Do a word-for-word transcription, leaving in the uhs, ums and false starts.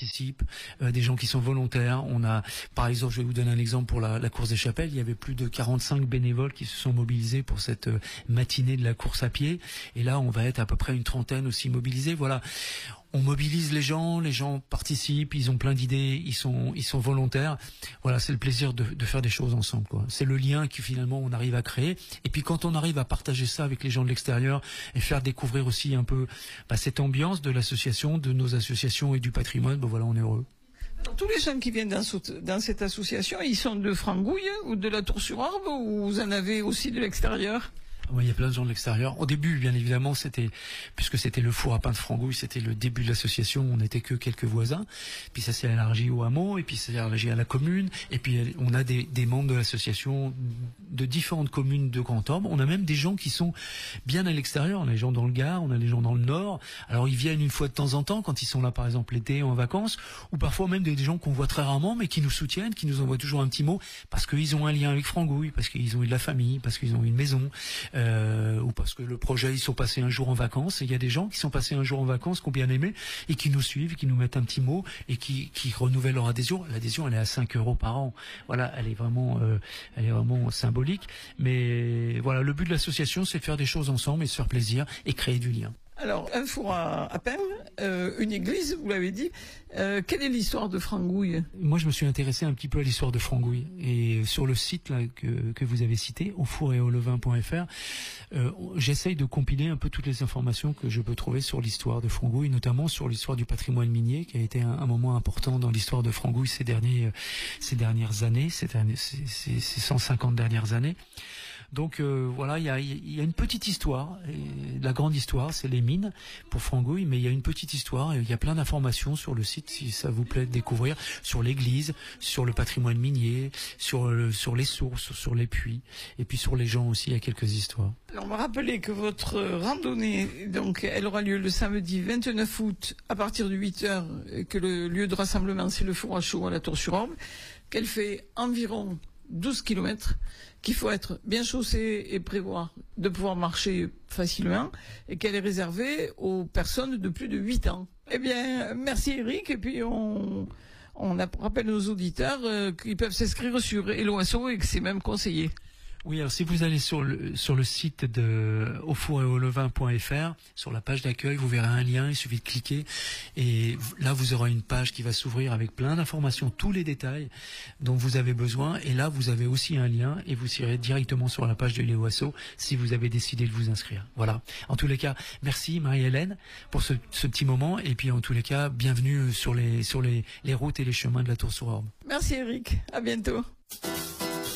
participent, euh, des gens qui sont volontaires. On a, par exemple, je vais vous donner un exemple pour la, la course des chapelles. Il y avait plus de quarante-cinq bénévoles qui se sont mobilisés pour cette euh, matinée de la course à pied. Et là, on va être à peu près une trentaine aussi mobilisés. Voilà. On mobilise les gens, les gens participent, ils ont plein d'idées, ils sont, ils sont volontaires. Voilà, c'est le plaisir de, de faire des choses ensemble, quoi. C'est le lien qui finalement on arrive à créer. Et puis quand on arrive à partager ça avec les gens de l'extérieur et faire découvrir aussi un peu bah, cette ambiance de l'association, de nos associations et du patrimoine, ben voilà, on est heureux. Alors, tous les gens qui viennent dans, dans cette association, ils sont de Frangouille ou de la Tour-sur-Orbe, ou vous en avez aussi de l'extérieur? Oui, il y a plein de gens de l'extérieur. Au début, bien évidemment, c'était, puisque c'était le four à pain de Frangouille, c'était le début de l'association, on n'était que quelques voisins. Puis ça s'est élargi au hameau, et puis ça s'est élargi à la commune, et puis on a des, des membres de l'association de différentes communes de Grand-Orbe. On a même des gens qui sont bien à l'extérieur. On a les gens dans le Gard, on a les gens dans le Nord. Alors ils viennent une fois de temps en temps, quand ils sont là par exemple l'été en vacances, ou parfois même des, des gens qu'on voit très rarement, mais qui nous soutiennent, qui nous envoient toujours un petit mot, parce qu'ils ont un lien avec Frangouille, parce qu'ils ont eu de la famille, parce qu'ils ont eu une maison. Euh, ou parce que le projet, ils sont passés un jour en vacances, et il y a des gens qui sont passés un jour en vacances, qui ont bien aimé, et qui nous suivent, qui nous mettent un petit mot, et qui, qui renouvellent leur adhésion. L'adhésion, elle est à cinq euros par an. Voilà, elle est vraiment, euh, elle est vraiment symbolique. Mais voilà, le but de l'association, c'est de faire des choses ensemble et se faire plaisir et créer du lien. Alors, un four à, à pain, euh, une église, vous l'avez dit. Euh, quelle est l'histoire de Frangouille? Moi, je me suis intéressé un petit peu à l'histoire de Frangouille. Et sur le site là, que, que vous avez cité, au four et au levain point f r, euh, j'essaye de compiler un peu toutes les informations que je peux trouver sur l'histoire de Frangouille, notamment sur l'histoire du patrimoine minier, qui a été un, un moment important dans l'histoire de Frangouille ces, derniers, euh, ces dernières années, ces, ces, ces, ces cent cinquante dernières années. Donc euh, voilà, il y a, y a une petite histoire. Et la grande histoire, c'est les mines pour Frangouille, mais il y a une petite histoire. Il y a plein d'informations sur le site, si ça vous plaît de découvrir, sur l'église, sur le patrimoine minier, sur le, sur les sources, sur les puits, et puis sur les gens aussi. Il y a quelques histoires. Alors on m'a rappelé que votre randonnée, donc, elle aura lieu le samedi vingt-neuf août à partir de huit heures, et que le lieu de rassemblement c'est le four à chaud à la Tour-sur-Orbe, qu'elle fait environ douze kilomètres, qu'il faut être bien chaussé et prévoir de pouvoir marcher facilement, et qu'elle est réservée aux personnes de plus de huit ans. Eh bien, merci Eric, et puis on, on rappelle nos auditeurs euh, qu'ils peuvent s'inscrire sur Eloasso et que c'est même conseillé. Oui, alors si vous allez sur le sur le site de au four et au levain point f r, sur la page d'accueil, vous verrez un lien, il suffit de cliquer, et là vous aurez une page qui va s'ouvrir avec plein d'informations, tous les détails dont vous avez besoin, et là vous avez aussi un lien, et vous irez directement sur la page de Eloasso si vous avez décidé de vous inscrire. Voilà. En tous les cas, merci Marie-Hélène pour ce, ce petit moment, et puis en tous les cas, bienvenue sur les sur les, les routes et les chemins de la Tour-sur-Orbe. Merci Eric, à bientôt.